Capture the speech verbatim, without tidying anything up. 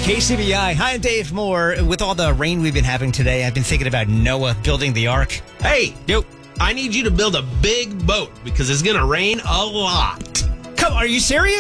K C B I. Hi, I'm Dave Moore. With all the rain we've been having today, I've been thinking about Noah building the ark. Hey, Yo, I need you to build a big boat because it's going to rain a lot. come, are you serious?